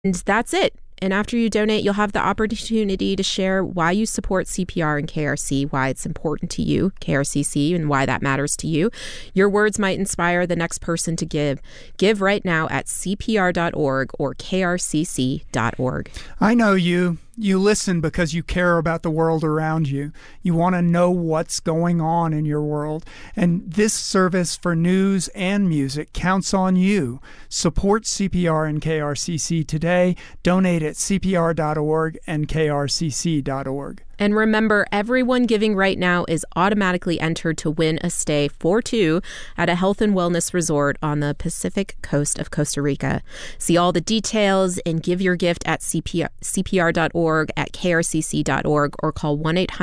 And that's it. And after you donate, you'll have the opportunity to share why you support CPR and KRC, why it's important to you, KRCC, and why that matters to you. Your words might inspire the next person to give. Give right now at CPR.org or KRCC.org. I know you. You listen because you care about the world around you. You want to know what's going on in your world. And this service for news and music counts on you. Support CPR and KRCC today. Donate at CPR.org and KRCC.org. And remember, everyone giving right now is automatically entered to win a stay for two at a health and wellness resort on the Pacific coast of Costa Rica. See all the details and give your gift at CPR.org, at KRCC.org, or call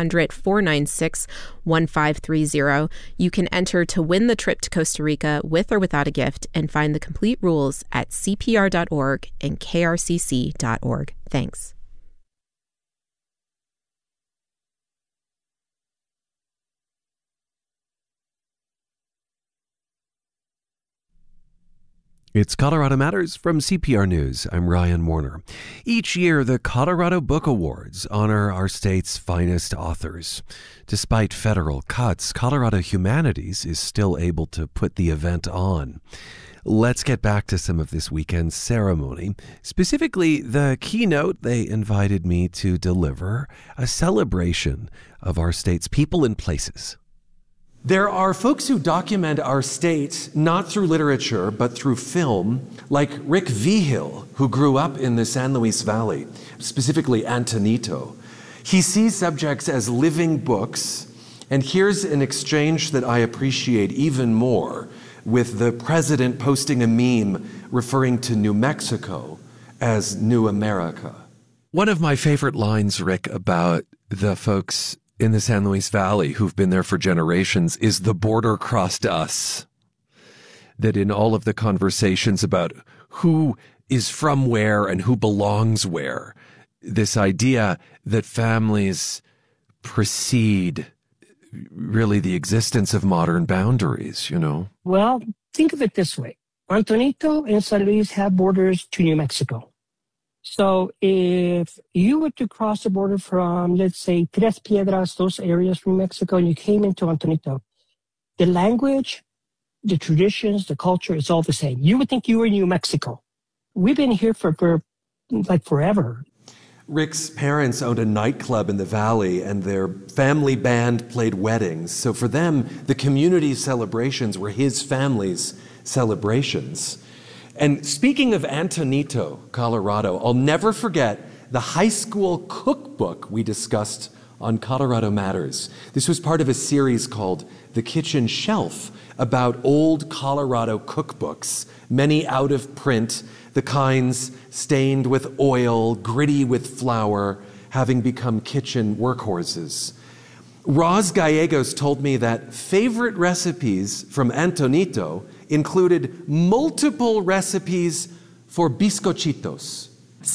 1-800-496-1530. You can enter to win the trip to Costa Rica with or without a gift and find the complete rules at CPR.org and KRCC.org. Thanks. It's Colorado Matters from CPR News. I'm Ryan Warner. Each year, the Colorado Book Awards honor our state's finest authors. Despite federal cuts, Colorado Humanities is still able to put the event on. Let's get back to some of this weekend's ceremony, specifically the keynote they invited me to deliver, a celebration of our state's people and places. There are folks who document our state not through literature, but through film, like Rick Vigil, who grew up in the San Luis Valley, specifically Antonito. He sees subjects as living books, and here's an exchange that I appreciate even more, with the president posting a meme referring to New Mexico as New America. One of my favorite lines, Rick, about the folks in the San Luis Valley who've been there for generations is the border crossed us. That in all of the conversations about who is from where and who belongs where, this idea that families precede really the existence of modern boundaries, you know? Well, think of it this way. Antonito and San Luis have borders to New Mexico. So if you were to cross the border from, let's say, Tres Piedras, those areas from Mexico, and you came into Antonito, the language, the traditions, the culture is all the same. You would think you were in New Mexico. We've been here for like forever. Rick's parents owned a nightclub in the valley, and their family band played weddings. So for them, the community celebrations were his family's celebrations. And speaking of Antonito, Colorado, I'll never forget the high school cookbook we discussed on Colorado Matters. This was part of a series called The Kitchen Shelf about old Colorado cookbooks, many out of print, the kinds stained with oil, gritty with flour, having become kitchen workhorses. Roz Gallegos told me that favorite recipes from Antonito included multiple recipes for bizcochitos.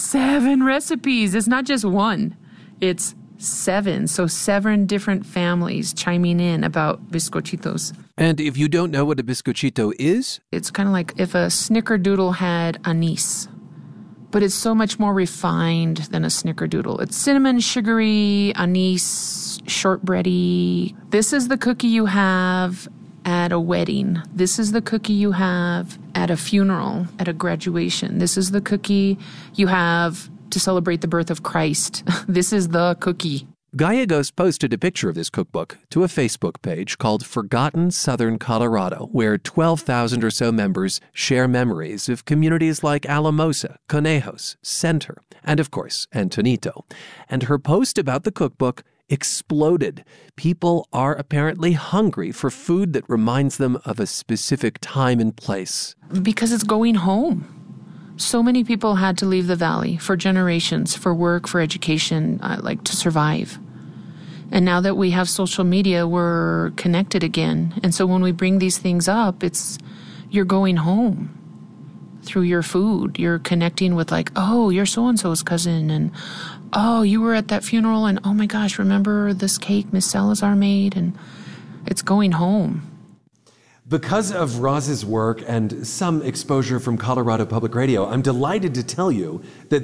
7 recipes. It's not just one. It's 7. So 7 different families chiming in about bizcochitos. And if you don't know what a bizcochito is? It's kind of like if a snickerdoodle had anise. But it's so much more refined than a snickerdoodle. It's cinnamon, sugary, anise, shortbready. This is the cookie you have at a wedding. This is the cookie you have at a funeral, at a graduation. This is the cookie you have to celebrate the birth of Christ. This is the cookie. Gallegos posted a picture of this cookbook to a Facebook page called Forgotten Southern Colorado, where 12,000 or so members share memories of communities like Alamosa, Conejos, Center, and of course, Antonito. And her post about the cookbook exploded. People are apparently hungry for food that reminds them of a specific time and place. Because it's going home. So many people had to leave the valley for generations, for work, for education, like to survive. And now that we have social media, we're connected again. And so when we bring these things up, it's you're going home through your food. You're connecting with like, oh, you're so-and-so's cousin, and oh, you were at that funeral, and oh my gosh, remember this cake Miss Salazar made? And it's going home. Because of Roz's work and some exposure from Colorado Public Radio, I'm delighted to tell you that